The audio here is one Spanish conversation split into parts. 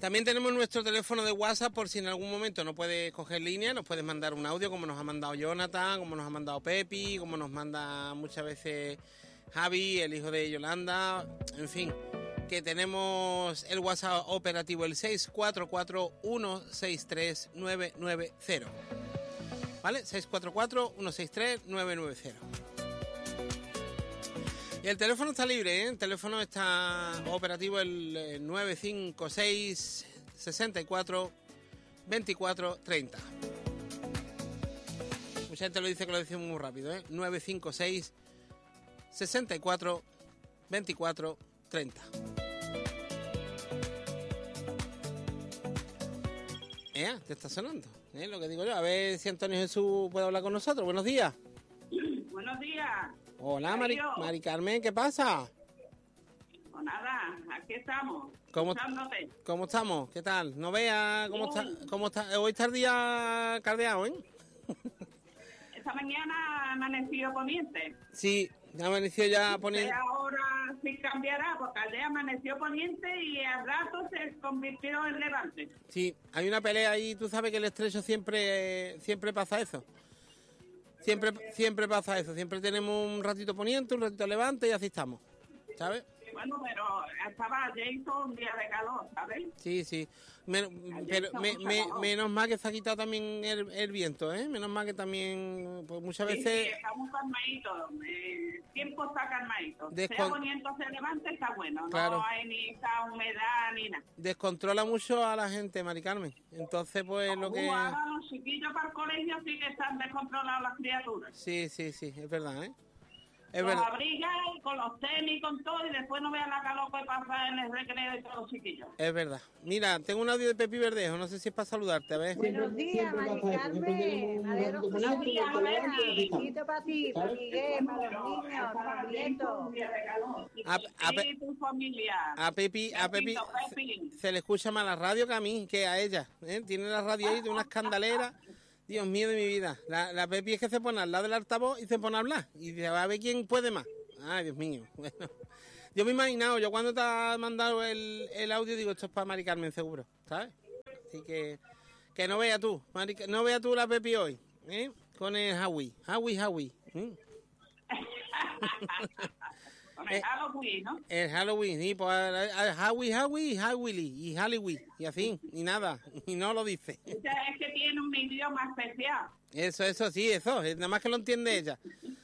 También tenemos nuestro teléfono de WhatsApp por si en algún momento no puedes coger línea, nos puedes mandar un audio como nos ha mandado Jonathan, como nos ha mandado Pepi, como nos manda muchas veces Javi, el hijo de Yolanda, en fin, que tenemos el WhatsApp operativo el 644-163-990, ¿vale? 644-163-990. Y el teléfono está libre, ¿eh? El teléfono está operativo el 956 64 24 30. Mucha gente lo dice que lo decimos muy rápido, ¿eh? 956 64 24 30. Te está sonando, lo que digo yo. A ver si Antonio Jesús puede hablar con nosotros. Buenos días. Buenos días. Hola, Mari Carmen, ¿qué pasa? Pues nada, aquí estamos. ¿Cómo estamos? ¿Qué tal? No veas cómo está. Hoy está el día caldeado, ¿eh? Esta mañana ha amanecido poniente. Sí, ha amanecido ya poniente. Ahora sí cambiará, porque al día amaneció poniente y al rato se convirtió en levante. Sí, hay una pelea ahí, tú sabes que el estrecho siempre pasa eso. Siempre pasa eso, siempre tenemos un ratito poniente, un ratito levante y así estamos, ¿sabes? Bueno, pero estaba ayer hizo un día de calor, ¿sabes? Sí. Menos mal que se ha quitado también el viento, ¿eh? Menos mal que también, pues muchas veces... Sí, estamos calmaditos, el tiempo está calmadito. Sea poniendo, se levante, está bueno, claro. No hay ni esa humedad ni nada. Descontrola mucho a la gente, Mari Carmen. Entonces, pues lo que... Ahora los chiquillos para el colegio sí que están descontrolados las criaturas. Sí, es verdad, ¿eh? Los abrigas con los tenis, con todo, y después no vean la calor que pasa en el recreo y todos los chiquillos. Es verdad. Mira, tengo un audio de Pepi Verdejo, no sé si es para saludarte, a ver. Buenos días, Mari Carmen. Buenos días, besito para ti, para Miguel, para los niños, para los nietos. Y tu familia. A Pepi se le escucha más la radio que a mí, que a ella, ¿eh? Tiene la radio ahí de una escandalera. Dios mío de mi vida. La Pepi es que se pone al lado del altavoz y se pone a hablar. Y dice, a ver quién puede más. Ay, Dios mío. Bueno, yo me he imaginado, yo cuando te ha mandado el audio, digo, esto es para Mari Carmen seguro, ¿sabes? Así que no vea tú, no vea tú la Pepi hoy, ¿eh? Con el Howie. Con el Halloween, ¿no? El Halloween, sí, pues Howie y Halloween, y así, y nada, y no lo dice. Es que tiene un idioma especial. Eso, nada más que lo entiende ella.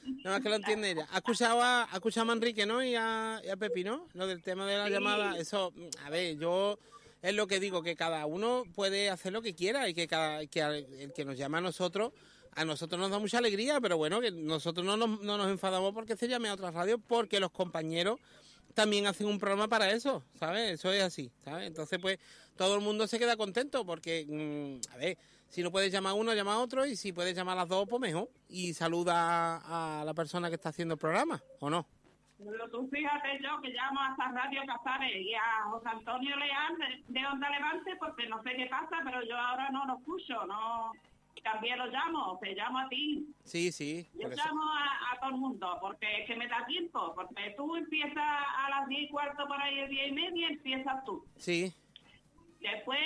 ¿Ha escuchado a Manrique, no? Y a Pepi, ¿no? Lo del tema de la llamada, eso, a ver, yo... Es lo que digo, que cada uno puede hacer lo que quiera y que el que nos llama a nosotros nos da mucha alegría, pero bueno, que nosotros no nos enfadamos porque se llame a otra radio, porque los compañeros también hacen un programa para eso, ¿sabes? Eso es así, ¿sabes? Entonces, pues, todo el mundo se queda contento porque, a ver, si no puedes llamar a uno, llama a otro, y si puedes llamar a las dos, pues mejor. Y saluda a la persona que está haciendo el programa, ¿o no? Pero tú fíjate yo que llamo a esta Radio Casares y a José Antonio Leal de Onda Levante porque no sé qué pasa, pero yo ahora no lo escucho, no... También lo llamo, te llamo a ti. Sí. Yo llamo a todo el mundo, porque es que me da tiempo, porque tú empiezas a las 10:15 por ahí, 10:30, empiezas tú. Sí. Después,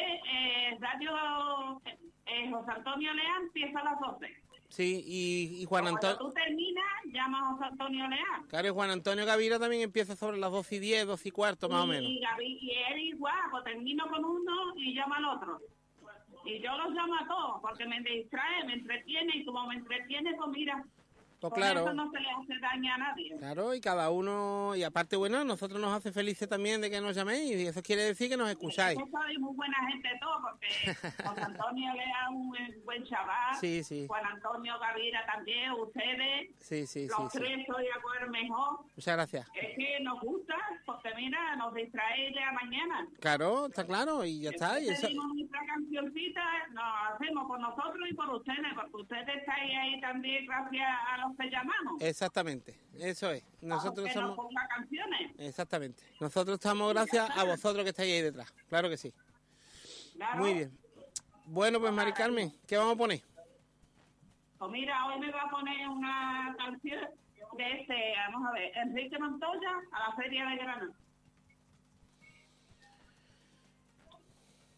Radio José Antonio Leal empieza a las 12. Sí, y Juan Antonio... Cuando tú terminas, llamas a José Antonio Leal. Claro, y Juan Antonio Gavira también empieza sobre las 12:10, 12:15, más o menos. Y él igual, pues termino con uno y llama al otro. Y yo los llamo a todos, porque me distrae, me entretiene, y como me entretiene, pues mira, pues por claro, eso no se le hace daño a nadie. Claro, y cada uno, y aparte, bueno, a nosotros nos hace felices también de que nos llaméis, y eso quiere decir que nos escucháis. Yo soy muy buena gente todos, porque Juan Antonio Lea un buen chaval, sí. Juan Antonio Gavira también, ustedes, sí, los tres estoy de acuerdo mejor. Muchas gracias. Es que nos gusta, porque mira, nos distrae de la mañana. Claro, está claro, y ya está. Y eso... Tenemos nuestra cancioncita, nos hacemos por nosotros y por ustedes, porque ustedes estáis ahí también gracias a los que llamamos. Exactamente, eso es. Nosotros que somos... nos ponga canciones. Exactamente. Nosotros estamos gracias a vosotros que estáis ahí detrás. Claro que sí. Claro. Muy bien. Bueno, pues Mari Carmen, ¿qué vamos a poner? Pues mira, hoy me va a poner una canción de vamos a ver, Enrique Montoya, a la Feria de Granada.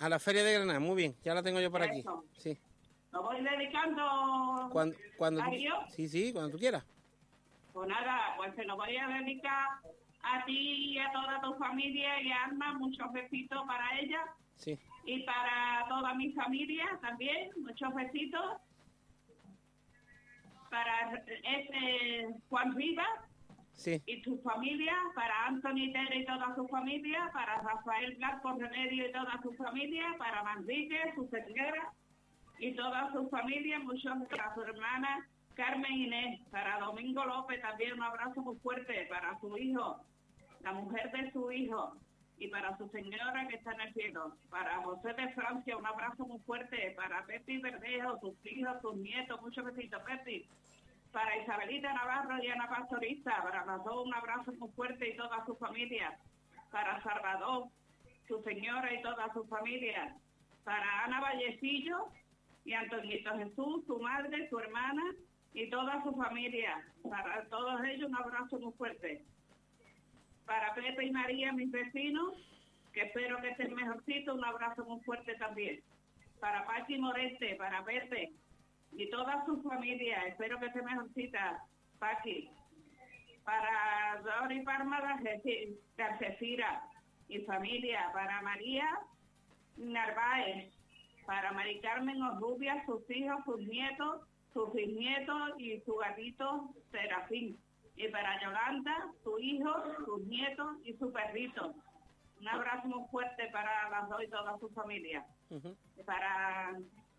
A la Feria de Granada, muy bien, ya la tengo yo por aquí. Eso. Sí. Lo voy dedicando Cuando a tú, Dios. sí, cuando tú quieras. Pues nada, pues se lo voy a dedicar a ti y a toda tu familia y a Alma, muchos besitos para ella Sí, y para toda mi familia también, muchos besitos. Para Juan Rivas sí, y su familia, para Anthony Tere y toda su familia, para Rafael Blanco Remedio y toda su familia, para Manrique, su señora y toda su familia, muchos para su hermana Carmen Inés, para Domingo López también un abrazo muy fuerte, para su hijo, la mujer de su hijo y para su señora que está en el cielo, para José de Francia un abrazo muy fuerte, para Pepi Verdejo, sus hijos, sus nietos, muchos besitos Pepi, para Isabelita Navarro y Ana Pastorista, para las dos un abrazo muy fuerte y toda su familia, para Salvador, su señora y toda su familia, para Ana Vallecillo y Antonito Jesús, su madre, su hermana y toda su familia. Para todos ellos un abrazo muy fuerte. Para Pepe y María, mis vecinos, que espero que estén mejorcitos, un abrazo muy fuerte también. Para Pachi Morente, para Pepe y toda su familia, espero que esté mejorcita, Pachi. Para Dori Parma de Algeciras y familia, para María Narváez, para Mari Carmen Orrubia, sus hijos, sus nietos, sus bisnietos y su gatito Serafín. Y para Yolanda, su hijo, sus nietos y su perrito. Un abrazo muy fuerte para las dos y toda su familia. ujú. Para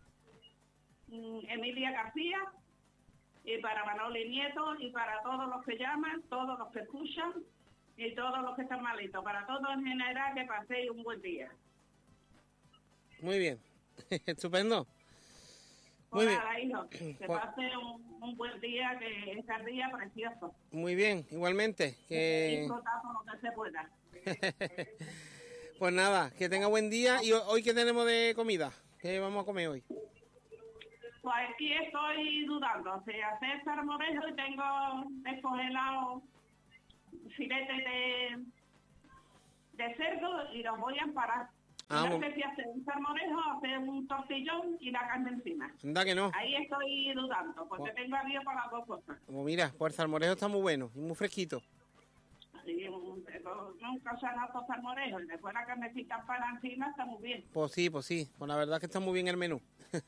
Emilia García y para Manoli Nieto y para todos los que llaman, todos los que escuchan y todos los que están malitos. Para todos en general, que paséis un buen día. Muy bien, estupendo. Muy Pues bien, nada, hijo, que Pues- pase un buen día, que es un día precioso. muy bien, igualmente. Que... Disfrutar con lo que se pueda. Pues nada, que tenga buen día. ¿Y hoy qué tenemos de comida? ¿Qué vamos a comer hoy? Pues aquí estoy dudando, si hacer salmorejo y tengo descongelado filetes de cerdo y los voy a emparar. Ah, No sé si hacer un salmorejo, hacer un tortillón y la carne encima. Anda que no. Ahí estoy dudando, porque tengo avío para las dos cosas. Como mira, pues el salmorejo está muy bueno y muy fresquito. Y nunca se han dado salmorejo y después la carnecita para encima está muy bien. Pues sí. Pues la verdad es que está muy bien el menú.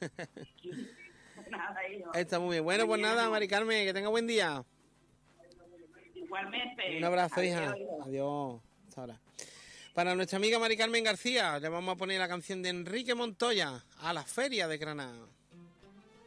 Nada, hijo. Está muy bien. Bueno, pues nada, Mari Carmen, que tenga buen día. Igualmente. Un abrazo, hija. Adiós, hijo. Adiós. Hasta ahora. Para nuestra amiga Mari Carmen García, le vamos a poner la canción de Enrique Montoya, A la Feria de Granada.